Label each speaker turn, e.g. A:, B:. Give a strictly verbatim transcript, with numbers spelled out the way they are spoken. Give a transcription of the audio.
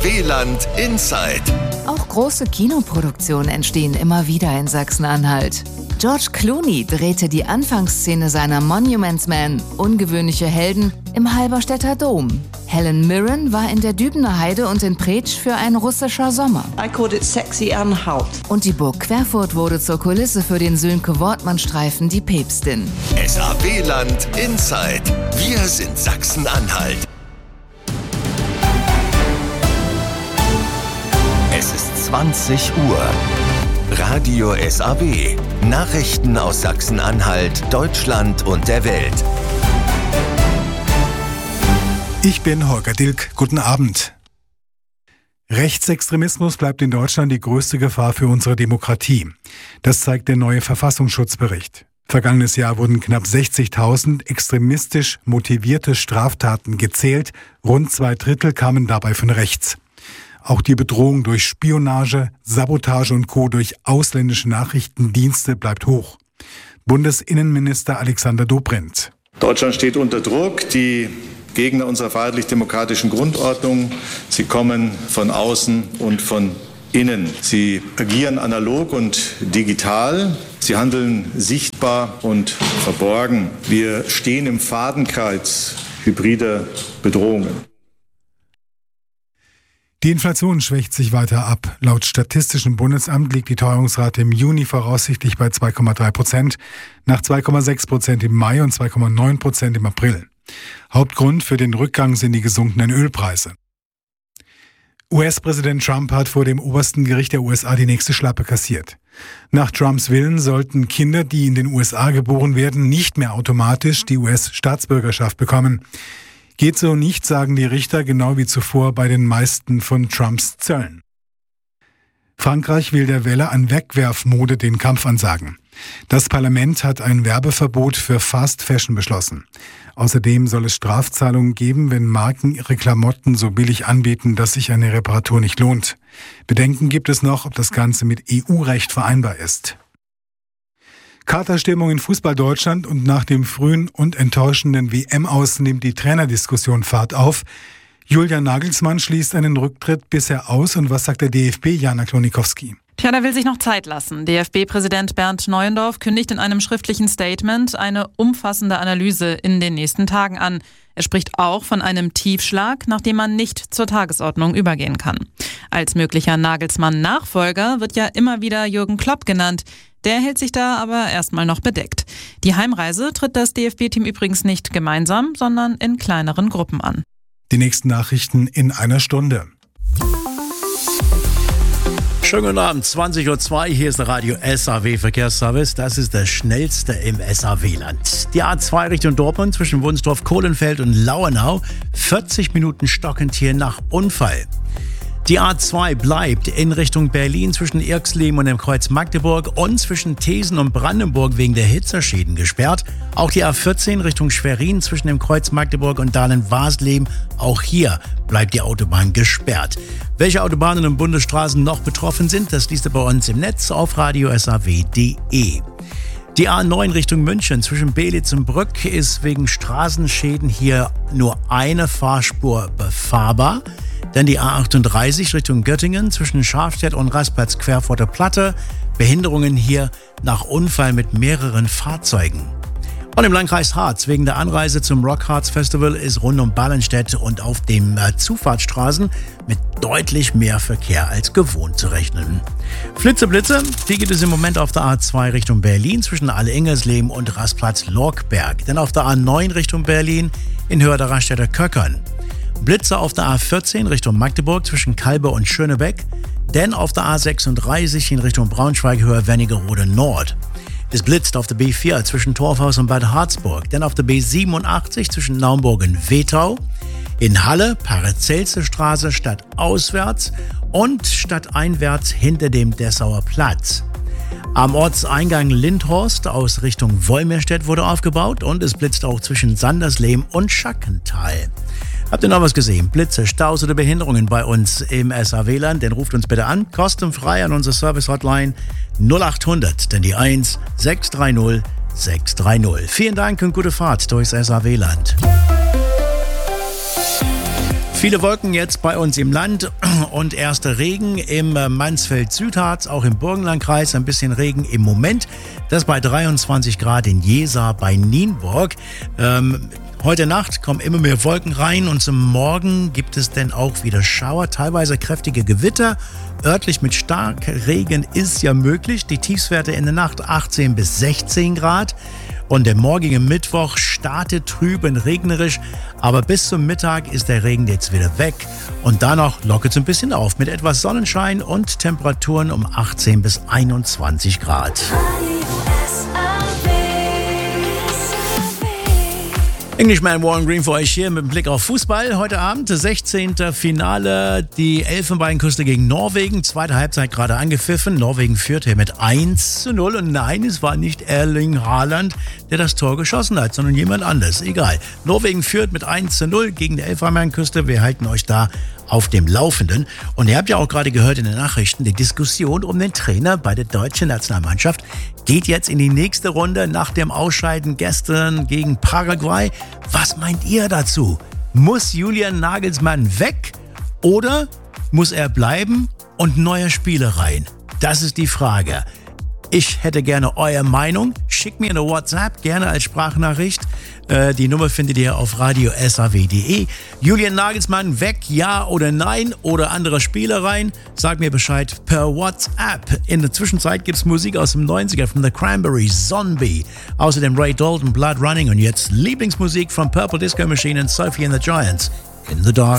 A: W-Land Inside.
B: Auch große Kinoproduktionen entstehen immer wieder in Sachsen-Anhalt. George Clooney drehte die Anfangsszene seiner Monuments Men, ungewöhnliche Helden, im Halberstädter Dom. Helen Mirren war in der Dübener Heide und in Preetsch für Ein russischer Sommer.
C: I called it Sexy Anhalt.
B: Und die Burg Querfurt wurde zur Kulisse für den Sönke-Wortmann-Streifen Die Päpstin.
A: S A W-Land Inside. Wir sind Sachsen-Anhalt. Es ist zwanzig Uhr. Radio S A W. Nachrichten aus Sachsen-Anhalt, Deutschland und der Welt.
D: Ich bin Holger Dilk. Guten Abend. Rechtsextremismus bleibt in Deutschland die größte Gefahr für unsere Demokratie. Das zeigt der neue Verfassungsschutzbericht. Vergangenes Jahr wurden knapp sechzigtausend extremistisch motivierte Straftaten gezählt. Rund zwei Drittel kamen dabei von rechts. Auch die Bedrohung durch Spionage, Sabotage und Co. durch ausländische Nachrichtendienste bleibt hoch. Bundesinnenminister Alexander Dobrindt.
E: Deutschland steht unter Druck. Die Gegner unserer freiheitlich-demokratischen Grundordnung, sie kommen von außen und von innen. Sie agieren analog und digital. Sie handeln sichtbar und verborgen. Wir stehen im Fadenkreuz hybrider Bedrohungen.
D: Die Inflation schwächt sich weiter ab. Laut Statistischem Bundesamt liegt die Teuerungsrate im Juni voraussichtlich bei zwei Komma drei Prozent, nach zwei Komma sechs Prozent im Mai und zwei Komma neun Prozent im April. Hauptgrund für den Rückgang sind die gesunkenen Ölpreise. U S-Präsident Trump hat vor dem obersten Gericht der U S A die nächste Schlappe kassiert. Nach Trumps Willen sollten Kinder, die in den U S A geboren werden, nicht mehr automatisch die U S-Staatsbürgerschaft bekommen. Geht so nicht, sagen die Richter, genau wie zuvor bei den meisten von Trumps Zöllen. Frankreich will der Welle an Wegwerfmode den Kampf ansagen. Das Parlament hat ein Werbeverbot für Fast Fashion beschlossen. Außerdem soll es Strafzahlungen geben, wenn Marken ihre Klamotten so billig anbieten, dass sich eine Reparatur nicht lohnt. Bedenken gibt es noch, ob das Ganze mit E U-Recht vereinbar ist. Katerstimmung in Fußball-Deutschland und nach dem frühen und enttäuschenden W M-Aus nimmt die Trainerdiskussion Fahrt auf. Julian Nagelsmann schließt einen Rücktritt bisher aus. Und was sagt der D F B, Jana Klonikowski?
F: Tja, der will sich noch Zeit lassen. D F B-Präsident Bernd Neuendorf kündigt in einem schriftlichen Statement eine umfassende Analyse in den nächsten Tagen an. Er spricht auch von einem Tiefschlag, nachdem man nicht zur Tagesordnung übergehen kann. Als möglicher Nagelsmann-Nachfolger wird ja immer wieder Jürgen Klopp genannt. Der hält sich da aber erstmal noch bedeckt. Die Heimreise tritt das D F B-Team übrigens nicht gemeinsam, sondern in kleineren Gruppen an.
D: Die nächsten Nachrichten in einer Stunde.
G: Schönen guten Abend, zwanzig Uhr zwei, hier ist der Radio S A W Verkehrsservice. Das ist das schnellste im S A W-Land. Die A zwei Richtung Dortmund zwischen Wunsdorf, Kohlenfeld und Lauenau. vierzig Minuten stockend hier nach Unfall. Die A zwei bleibt in Richtung Berlin zwischen Irxleben und dem Kreuz Magdeburg und zwischen Thesen und Brandenburg wegen der Hitzeschäden gesperrt. Auch die A vierzehn Richtung Schwerin zwischen dem Kreuz Magdeburg und Dahlen-Wasleben. Auch hier bleibt die Autobahn gesperrt. Welche Autobahnen und Bundesstraßen noch betroffen sind, das liest ihr bei uns im Netz auf radio s a w punkt d e. Die A neun Richtung München zwischen Belitz und Brück ist wegen Straßenschäden hier nur eine Fahrspur befahrbar. Dann die A achtunddreißig Richtung Göttingen zwischen Schafstedt und Rastplatz Querforder Platte. Behinderungen hier nach Unfall mit mehreren Fahrzeugen. Und im Landkreis Harz wegen der Anreise zum Rock Harz Festival ist rund um Ballenstedt und auf den äh, Zufahrtsstraßen mit deutlich mehr Verkehr als gewohnt zu rechnen. Flitze, Blitze, die gibt es im Moment auf der A zwei Richtung Berlin zwischen Alle-Ingersleben und Rastplatz Lorkberg. Dann auf der A neun Richtung Berlin in Höhe der Raststätter Köckern. Blitze auf der A vierzehn Richtung Magdeburg zwischen Kalbe und Schönebeck. Denn auf der A sechsunddreißig in Richtung Braunschweig Höhe Wernigerode Nord. Es blitzt auf der B vier zwischen Torfhaus und Bad Harzburg. Dann auf der B siebenundachtzig zwischen Naumburg und Wetau. In Halle Paracelser Straße stadtauswärts und stadteinwärts hinter dem Dessauer Platz. Am Ortseingang Lindhorst aus Richtung Wolmirstedt wurde aufgebaut und es blitzt auch zwischen Sandersleben und Schackental. Habt ihr noch was gesehen? Blitze, Staus oder Behinderungen bei uns im S A W-Land? Dann ruft uns bitte an, kostenfrei an unsere Service-Hotline null achthundert, denn die eins sechs drei null sechs drei null. Vielen Dank und gute Fahrt durchs S A W-Land. Viele Wolken jetzt bei uns im Land und erster Regen im Mansfeld-Südharz, auch im Burgenlandkreis ein bisschen Regen im Moment. Das bei dreiundzwanzig Grad in Jeser bei Nienburg. Ähm, heute Nacht kommen immer mehr Wolken rein und zum Morgen gibt es dann auch wieder Schauer, teilweise kräftige Gewitter. Örtlich mit Starkregen ist ja möglich. Die Tiefstwerte in der Nacht achtzehn bis sechzehn Grad. Und der morgige Mittwoch startet trüb und regnerisch, aber bis zum Mittag ist der Regen jetzt wieder weg. Und danach lockert es ein bisschen auf mit etwas Sonnenschein und Temperaturen um achtzehn bis einundzwanzig Grad. Englishman Warren Green für euch hier mit dem Blick auf Fußball. Heute Abend, sechzehnte Finale, die Elfenbeinküste gegen Norwegen. Zweite Halbzeit gerade angepfiffen. Norwegen führt hier mit eins zu null. Und nein, es war nicht Erling Haaland, der das Tor geschossen hat, sondern jemand anders. Egal. Norwegen führt mit eins zu null gegen die Elfenbeinküste. Wir halten euch da auf dem Laufenden. Und ihr habt ja auch gerade gehört in den Nachrichten, die Diskussion um den Trainer bei der deutschen Nationalmannschaft geht jetzt in die nächste Runde nach dem Ausscheiden gestern gegen Paraguay. Was meint ihr dazu? Muss Julian Nagelsmann weg oder muss er bleiben und neue Spieler rein? Das ist die Frage. Ich hätte gerne eure Meinung. Schickt mir eine WhatsApp, gerne als Sprachnachricht. Äh, die Nummer findet ihr auf radio s a w punkt d e. Julian Nagelsmann weg, ja oder nein? Oder andere Spieler rein? Sagt mir Bescheid per WhatsApp. In der Zwischenzeit gibt es Musik aus dem neunziger von The Cranberries, Zombie. Außerdem Ray Dalton, Blood Running und jetzt Lieblingsmusik von Purple Disco Machine und Sophie and the Giants, In the Dark.